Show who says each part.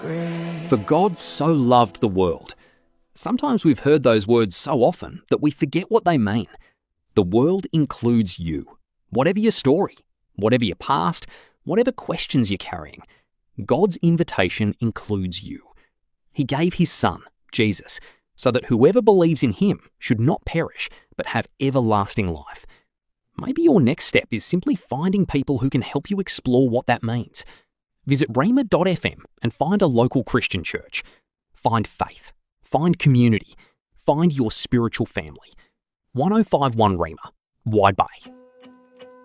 Speaker 1: For God so loved the world. Sometimes we've heard those words so often that we forget what they mean. The world includes you. Whatever your story, whatever your past, whatever questions you're carrying, God's invitation includes you. He gave his Son, Jesus, so that whoever believes in him should not perish, but have everlasting life. Maybe your next step is simply finding people who can help you explore what that means. Visit rhema.fm and find a local Christian church. Find faith. Find community. Find your spiritual family. 1051 Rhema, Wide Bay.